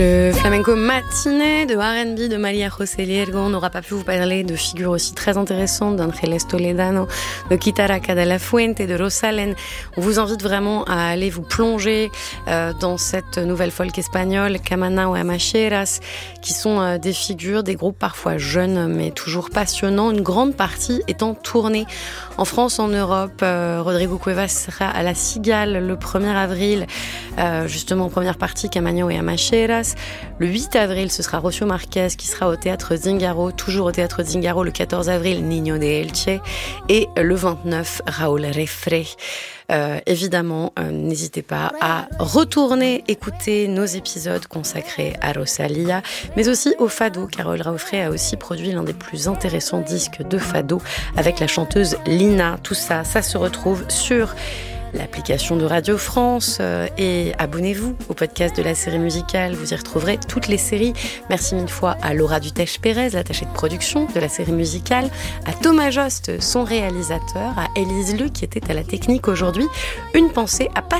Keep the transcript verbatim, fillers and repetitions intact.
Le flamenco matiné de R and B de María José Liergo. On n'aura pas pu vous parler de figures aussi très intéressantes d'Ángeles Toledano, de Kitaraca de la Fuente, de Rosalén. On vous invite vraiment à aller vous plonger euh, dans cette nouvelle folk espagnole, Camana ou Amacheras, qui sont euh, des figures, des groupes parfois jeunes mais toujours passionnants. Une grande partie étant tournée en France, en Europe. Euh, Rodrigo Cuevas sera à la Cigale le premier avril, euh, justement en première partie, Camana ou Amacheras. Le huit avril, ce sera Rocio Marquez qui sera au Théâtre Zingaro, toujours au Théâtre Zingaro le quatorze avril, Niño de Elche, et le vingt-neuf, Raúl Refré. Euh, évidemment, euh, n'hésitez pas à retourner écouter nos épisodes consacrés à Rosalía, mais aussi au fado, car Raúl Refré a aussi produit l'un des plus intéressants disques de fado avec la chanteuse Lina. Tout ça, ça se retrouve sur l'application de Radio France euh, et abonnez-vous au podcast de la série musicale, vous y retrouverez toutes les séries. Merci mille fois à Laura Dutèche-Pérez, l'attachée de production de la série musicale, à Thomas Jost, son réalisateur, à Élise Lu qui était à la technique aujourd'hui. Une pensée à Pascal